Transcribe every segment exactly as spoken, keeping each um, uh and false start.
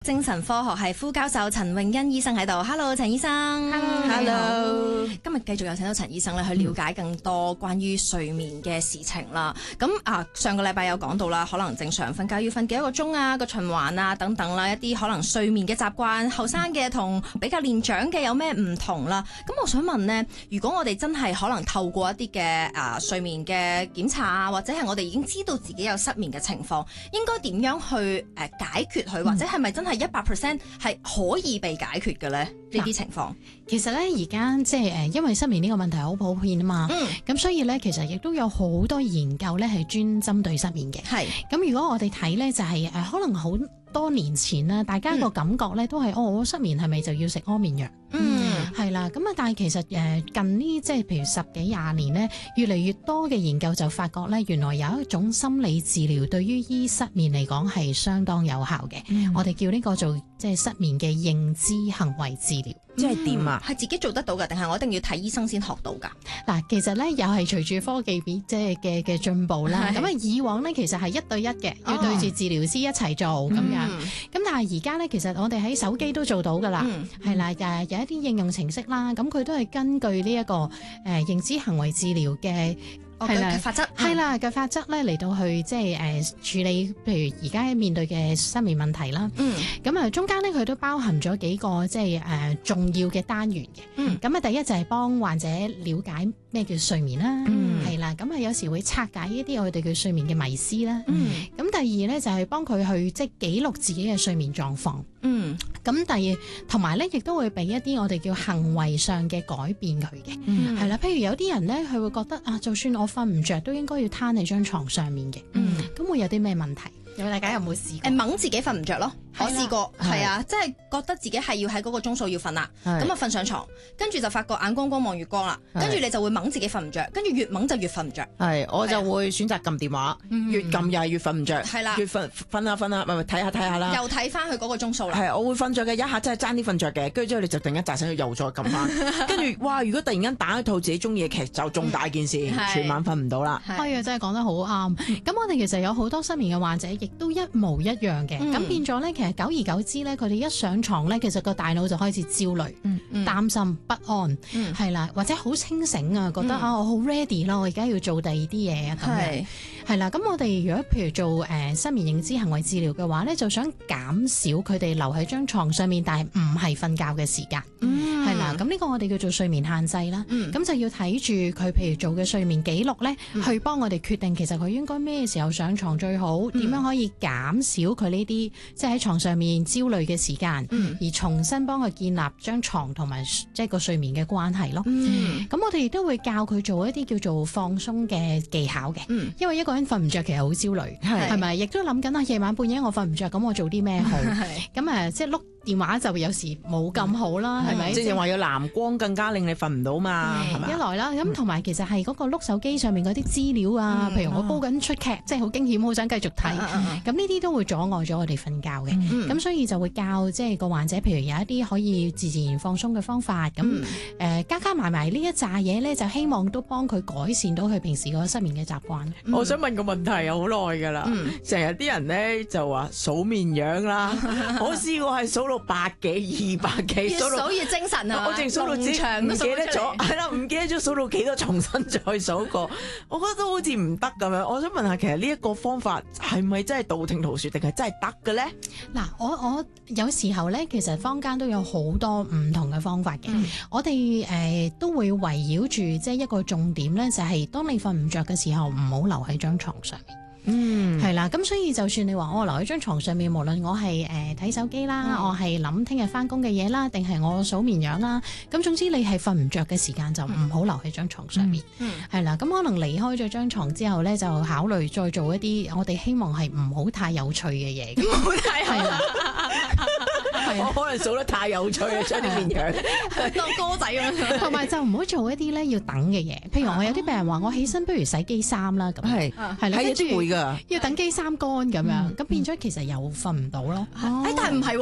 精神科學系副教授陳詠欣醫生喺度 ，Hello 陳醫生 ，Hello， 今日繼續有請到陳醫生咧去了解更多關於睡眠嘅事情啦。咁、嗯、啊，上個禮拜有講到啦，可能正常瞓覺要瞓幾多個鐘啊，個循環啊等等啦，一啲可能睡眠嘅習慣，後生嘅同比較年長嘅有咩唔同啦？咁我想問呢，如果我哋真係可能透過一啲嘅啊睡眠嘅檢查啊，或者係我哋已經知道自己有失眠嘅情況，應該點樣去誒、呃、解決佢，或者係咪真係一百 percent 係可以被解決嘅咧？呢啲情況其實咧而家即係誒，因為失眠呢個問題好普遍啊嘛，咁、嗯、所以咧其實亦都有好多研究咧係專針對失眠嘅。係咁，如果我哋睇咧就係、是、誒，可能好多年前啦，大家個感覺咧都係、嗯、哦，我失眠係咪就要食安眠藥？嗯，係啦，咁啊，但係其實誒近呢即係譬如十幾廿年咧，越嚟越多嘅研究就發覺咧，原來有一種心理治療對於醫失眠嚟講係相當有效嘅。嗯、我哋叫呢個做即係失眠嘅認知行為治療。 即係點啊？係自己做得到㗎，定係我一定要睇醫生先學到㗎？嗱， 其實咧又係隨住科技變即係嘅嘅進步啦。咁啊，以往咧其實係一對一嘅，要對住治療師一齊做咁、哦、樣。咁、嗯、但係而家咧，其實我哋喺手機都做到㗎啦。係、嗯、啦，誒有一啲應用程式啦，咁佢都係根據呢、這、一個誒、呃、認知行為治療嘅。係啦，法則係啦嘅法則咧嚟到去即係誒處理，譬如而家面對嘅失眠問題啦。嗯，咁啊中間咧佢都包含咗幾個即係誒、呃、重要嘅單元嘅。嗯，咁啊第一就係幫患者了解咩叫睡眠啦。嗯，係啦，咁啊有時會拆解一啲我哋叫睡眠嘅迷思啦。嗯，咁第二咧就係幫佢去即係記錄自己嘅睡眠狀況。嗯，咁第二同埋咧亦都會俾一啲我哋叫行為上嘅改變佢嘅。嗯，係啦，譬如有啲人咧佢會覺得啊，就算我瞓唔着都應該要攤喺張床上面嘅。嗯，咁會有啲咩問題？有冇大家有冇試過？誒，掹自己瞓唔着咯。我試過，係啊，即係覺得自己係要喺嗰個鐘數要瞓啦，咁啊瞓上床，跟住就發覺眼光光望月光啦，跟住你就會掹自己瞓唔着，跟住越掹就越瞓唔着。係，我就會選擇撳電話，越撳又係越瞓唔着。係啦，越瞓瞓下瞓下，咪咪睇下睇下啦。又睇翻佢嗰個鐘數啦。係，我會瞓着嘅，一下真係爭啲瞓着嘅，跟住之後你就突然間扎醒佢，又再撳翻，跟住哇！如果突然間打一套自己中意嘅劇，就仲大件事，全晚瞓唔到啦。係啊，真係講得好啱。咁我哋其實有好多失眠嘅患者，亦都一模一樣嘅，咁變咗咧。其實久而久之咧，佢哋一上床咧，其實個大腦就開始焦慮、嗯嗯、擔心、不安，係、嗯、啦，或者好清醒啊，覺得、嗯、啊，我好 ready 啦，我而家要做第二啲嘢啊，咁樣係啦。咁我哋如果譬如做誒、呃、失眠認知行為治療嘅話咧，就想減少佢哋留喺張床上面，但係唔係瞓覺嘅時間，係、嗯、啦。咁呢個我哋叫做睡眠限制啦。咁、嗯、就要睇住佢，譬如做嘅睡眠記錄咧、嗯，去幫我哋決定其實佢應該咩時候上床最好，點、嗯、樣可以減少佢呢啲即係喺床上面焦慮嘅時間、嗯，而重新幫佢建立張床同埋即係個睡眠嘅關係咯。咁、嗯、我哋亦都會教佢做一啲叫做放鬆嘅技巧嘅、嗯，因為一個人瞓唔着其實好焦慮，係咪？亦都諗緊啊，夜晚半夜我瞓唔着，咁我做啲咩好？咁誒，即係碌電話就有時冇咁好啦，係、嗯、咪？即係話有藍光更加令你瞓唔到嘛，係咪？一來啦，咁同埋其實係嗰個碌手機上面嗰啲資料啊、嗯，譬如我煲緊出劇，即係好驚險，好想繼續睇，咁呢啲都會阻礙咗我哋瞓覺嘅。咁、嗯、所以就會教即係個患者，譬如有一啲可以自然放鬆嘅方法，咁、嗯、誒、呃、加加埋埋呢一紮嘢咧，就希望都幫佢改善到佢平時個失眠嘅習慣。 我想問個問題有好耐㗎啦，成日啲人咧就話數綿羊啦，我試過係數到百幾、二百幾， 越數越精神啊！ 我淨數到自己唔記得咗，係啦，唔記得咗數到幾多，重新再數過，我覺得都好似唔得咁樣。我想問下，其實呢一個方法係咪真係道聽途說，定係真係得嘅咧？ 嗱，我我有時候咧，其實坊間都有好多唔同嘅方法嘅、嗯。我哋誒、呃、都會圍繞住即係一個重點咧，就係、是、當你瞓唔着嘅時候，唔好留喺張床上面。嗯，係啦，咁所以就算你話我留喺張床上面，無論我係誒睇手機啦，嗯、我係諗聽日翻工嘅嘢啦，定係我數綿羊啦，咁總之你係瞓唔着嘅時間就唔好留喺張床上面。嗯，係啦，咁可能離開咗張床之後咧，就考慮再做一啲我哋希望係唔好太有趣嘅嘢。唔好太係啦。 我可能數得太有趣啊，將啲綿羊當歌仔咁樣， 同埋就唔好做一啲咧要等嘅嘢。譬如我有啲病人話我起身不如洗機衫啦，咁係係啦，跟住會噶， 要等機衫乾咁樣，咁、嗯、變咗其實又瞓唔到咯。 誒、嗯，但係唔係喎。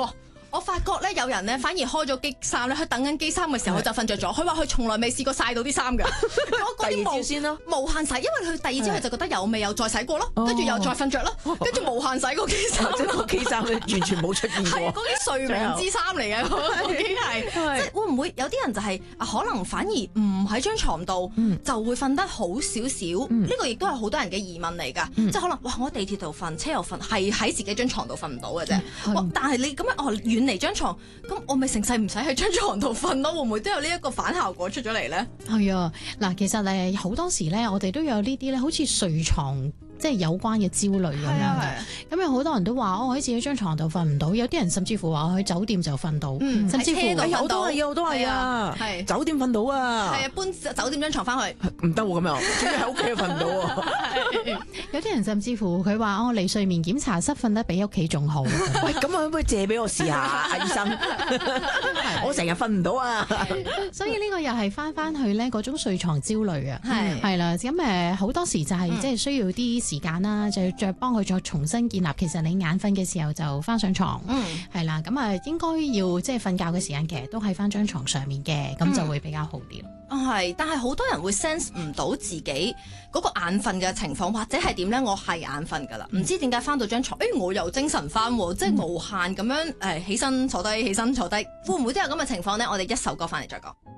我發覺咧有人咧反而開咗機衫咧，佢等緊機衫嘅時候佢就瞓着咗。佢話佢從來未試過曬到啲衫㗎。我嗰啲第二朝先咯， 無限洗，因為佢第二朝佢就覺得有味又再洗過咯，跟住又再瞓着咯，跟住無限洗嗰機衫。 即係個機衫咧完全冇出現過。 係嗰啲睡眠之衫嚟嘅，嗰啲係，即係會唔會有啲人就係啊？可能反而唔喺張床度就會瞓得好少少。呢個亦都係好多人嘅疑問嚟㗎。即係可能哇，我喺地鐵度瞓，車又瞓，係喺自己張床度瞓唔到嘅啫。但係你咁樣哦遠離張床，咁我咪成世唔使喺張床度瞓咯？會唔會都有呢一個反效果出咗嚟咧？ 係啊，嗱，其實誒好多時咧，我哋都有呢啲咧，好似睡床即係有關嘅焦慮咁樣嘅。咁有好多人都話，我喺自己張床度瞓唔到，有啲人甚至乎話我去酒店就瞓到， 嗯、 甚至乎我都係啊，我都係啊，係酒店瞓到啊， 係啊，搬酒店張床翻去唔得喎，咁樣，仲要喺屋企瞓唔到喎。 有啲人甚至乎佢話我嚟睡眠檢查室瞓得比屋企仲好。 喂，咁可唔可以借俾我試下，阿醫生？我成日瞓唔到啊。 所以呢個又係翻翻去咧嗰種睡床焦慮啊， 係係啦，咁誒好多時就係即係需要啲時間啦，就要再幫佢再重新建立。其實你眼瞓嘅時候就翻上床，係啦，咁啊應該要即係瞓覺嘅時間其實都喺翻張床上面嘅，咁就會比較好啲咯。 係，但係好多人會 sense 唔到自己嗰個眼瞓嘅情況，或者係點咧？我係眼瞓㗎啦，唔知點解翻到張床，誒、欸、我又精神翻，即係無限咁樣誒起身坐低，起身坐低，會唔會都有咁嘅情況咧？我哋一首歌翻嚟再講。